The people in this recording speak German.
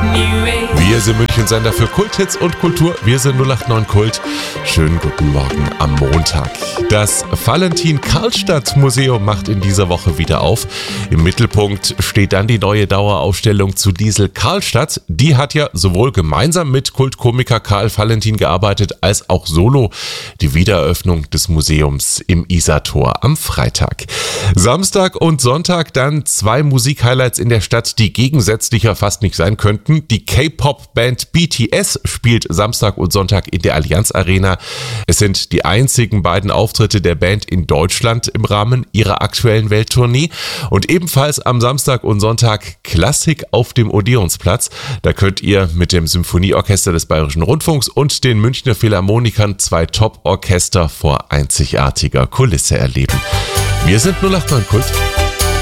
Wir sind München-Sender für Kulthits und Kultur. Wir sind 089 Kult. Schönen guten Morgen am Montag. Das Valentin-Karlstadt-Museum macht in dieser Woche wieder auf. Im Mittelpunkt steht dann die neue Dauerausstellung zu Diesel Karlstadt. Die hat ja sowohl gemeinsam mit Kultkomiker Karl Valentin gearbeitet, als auch solo. Die Wiedereröffnung des Museums im Isartor am Freitag. Samstag und Sonntag dann zwei Musikhighlights in der Stadt, die gegensätzlicher fast nicht sein könnten. Die K-Pop-Band BTS spielt Samstag und Sonntag in der Allianz Arena. Es sind die einzigen beiden Auftritte der Band in Deutschland im Rahmen ihrer aktuellen Welttournee. Und ebenfalls am Samstag und Sonntag Klassik auf dem Odeonsplatz. Da könnt ihr mit dem Symphonieorchester des Bayerischen Rundfunks und den Münchner Philharmonikern zwei Top-Orchester vor einzigartiger Kulisse erleben. Wir sind 089 Kult.